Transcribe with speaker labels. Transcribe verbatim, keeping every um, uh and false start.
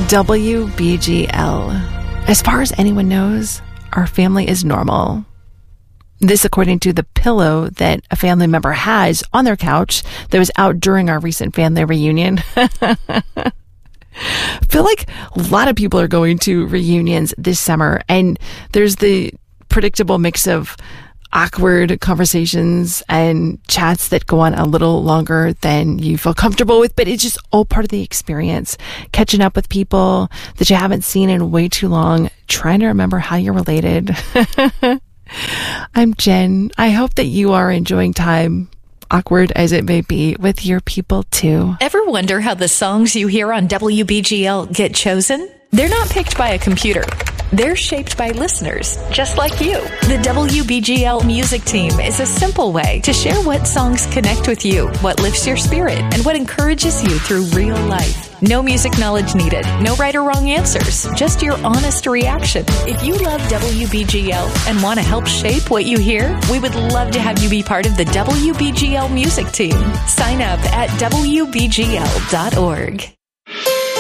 Speaker 1: W B G L. As far as anyone knows, our family is normal. This according to the pillow that a family member has on their couch that was out during our recent family reunion. I feel like a lot of people are going to reunions this summer, and there's the predictable mix of awkward conversations and chats that go on a little longer than you feel comfortable with, but it's just all part of the experience. Catching up with people that you haven't seen in way too long, trying to remember how you're related. I'm Jen. I hope that you are enjoying time, awkward as it may be, with your people too.
Speaker 2: Ever wonder how the songs you hear on W B G L get chosen? They're not picked by a computer. They're shaped by listeners, just like you. The W B G L music team is a simple way to share what songs connect with you, what lifts your spirit, and what encourages you through real life. No music knowledge needed, no right or wrong answers, just your honest reaction. If you love W B G L and want to help shape what you hear, we would love to have you be part of the W B G L music team. Sign up at W B G L dot org.